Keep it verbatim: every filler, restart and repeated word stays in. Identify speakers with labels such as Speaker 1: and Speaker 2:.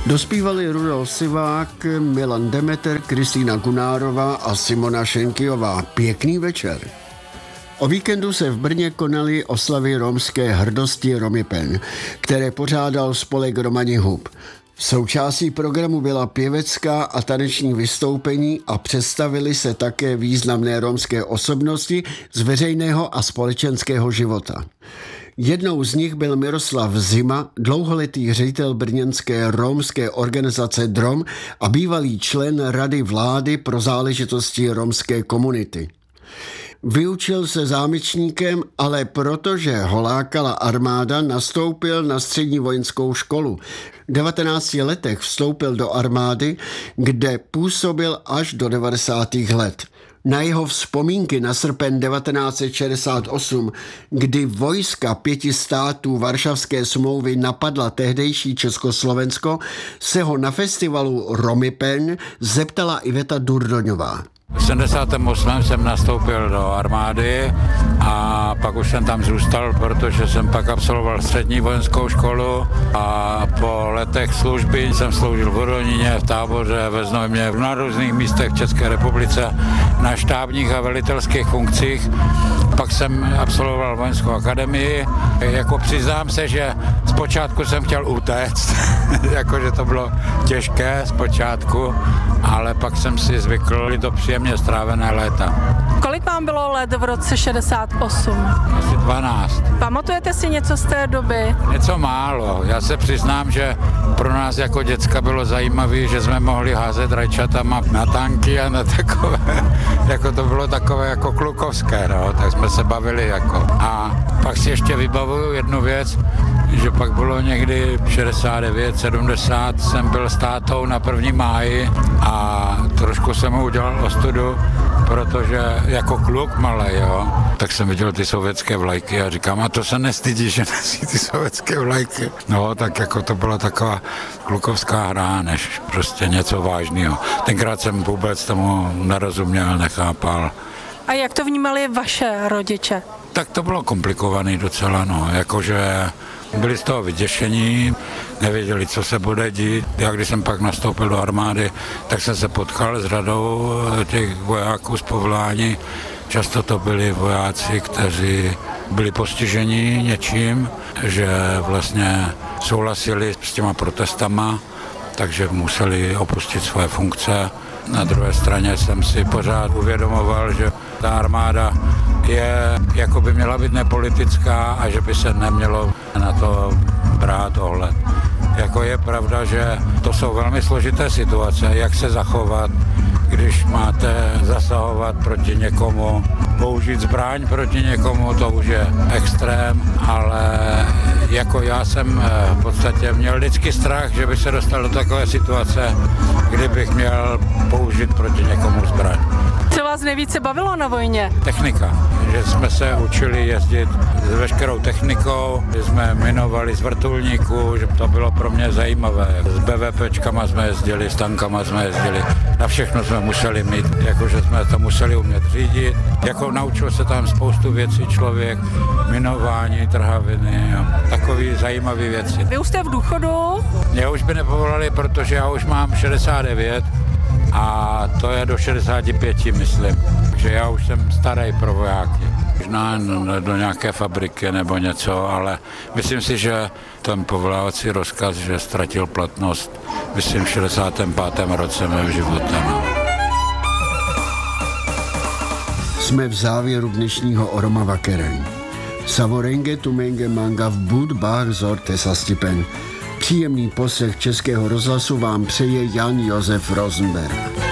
Speaker 1: Dospívali Rudolf Sivák, Milan Demeter, Kristýna Gunárová a Simona Šenkyová. Pěkný večer. O víkendu se v Brně konaly oslavy romské hrdosti Romypen, které pořádal spolek Romani Hub. Součástí programu byla pěvecká a taneční vystoupení a představily se také významné romské osobnosti z veřejného a společenského života. Jednou z nich byl Miroslav Zima, dlouholetý ředitel brněnské romské organizace D R O M a bývalý člen Rady vlády pro záležitosti romské komunity. Vyučil se zámečníkem, ale protože ho lákala armáda, nastoupil na střední vojenskou školu. V devatenácti letech vstoupil do armády, kde působil až do devadesátých let. Na jeho vzpomínky na srpen devatenáct set šedesát osm, kdy vojska pěti států Varšavské smlouvy napadla tehdejší Československo, se ho na festivalu Romypen zeptala Iveta Durdoňová.
Speaker 2: V sedmdesátém osmém jsem nastoupil do armády a pak už jsem tam zůstal, protože jsem pak absolvoval střední vojenskou školu a po letech služby jsem sloužil v Hodoníně, v táboře, ve Znojmě, na různých místech v České republice, na štábních a velitelských funkcích. Pak jsem absolvoval vojenskou akademii. Jako přiznám se, že zpočátku jsem chtěl utéct, jakože to bylo těžké zpočátku, ale pak jsem si zvykl do příjemně strávené léta.
Speaker 3: Kolik vám bylo let v roce šedesát osm?
Speaker 2: Asi dvanáct.
Speaker 3: Pamatujete si něco z té doby?
Speaker 2: Něco málo. Já se přiznám, že pro nás jako děcka bylo zajímavé, že jsme mohli házet rajčatama na tanky a na takové, jako to bylo takové jako klukovské, no, tak jsme se bavili jako. A pak si ještě vybavuju jednu věc, že pak bylo někdy šedesát devět, sedmdesát, jsem byl s tátou na první máji a trošku jsem mu udělal ostudu, protože jako kluk malej, jo, tak jsem viděl ty sovětské vlajky a říkám, a to se nestydí, že nosí ty sovětské vlajky. No, tak jako to byla taková klukovská hra, než prostě něco vážného. Tenkrát jsem vůbec tomu nerozuměl, nechápal.
Speaker 3: A jak to vnímali vaše rodiče?
Speaker 2: Tak to bylo komplikovaný docela, no, jakože byli z toho vyděšení, nevěděli, co se bude dít. Já když jsem pak nastoupil do armády, tak jsem se potkal s řadou těch vojáků z povolání. Často to byli vojáci, kteří byli postiženi něčím, že vlastně souhlasili s těma protestama, takže museli opustit své funkce. Na druhé straně jsem si pořád uvědomoval, že ta armáda je, jako by měla být nepolitická a že by se nemělo na to brát ohled. Jako je pravda, že to jsou velmi složité situace, jak se zachovat, když máte zasahovat proti někomu, použít zbraň proti někomu, to už je extrém, ale jako já jsem v podstatě měl vždycky strach, že bych se dostal do takové situace, kdybych měl použít proti někomu zbraň.
Speaker 3: Co vás nejvíce bavilo na vojně?
Speaker 2: Technika, že jsme se učili jezdit s veškerou technikou, že jsme minovali z vrtulníků, že to bylo pro mě zajímavé. S BVPčkama jsme jezdili, s tankama jsme jezdili, na všechno jsme museli mít, jakože jsme to museli umět řídit. Jako naučil se tam spoustu věcí člověk, minování, trhaviny a takové zajímavé věci.
Speaker 3: Vy už jste v důchodu?
Speaker 2: Mě už by nepovolali, protože já už mám šedesát devět a to je do šedesáti pěti, myslím. Takže já už jsem starý pro vojáky. Možná do nějaké fabriky nebo něco, ale myslím si, že ten povolávací rozkaz, že ztratil platnost, myslím v šedesátém pátém roce mého života.
Speaker 1: Jsme v závěru dnešního Oroma Vakeren. Savorenge tumenge manga v bud bar zorte sastipen. Příjemný poslech Českého rozhlasu vám přeje Jan Josef Rosenberg.